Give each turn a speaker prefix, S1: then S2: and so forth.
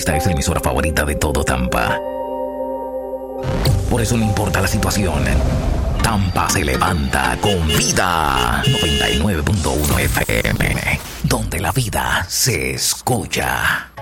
S1: Esta es la emisora favorita de todo Tampa. Por eso no importa la situación, Tampa se levanta con vida. 99.1 FM, donde la vida se escucha.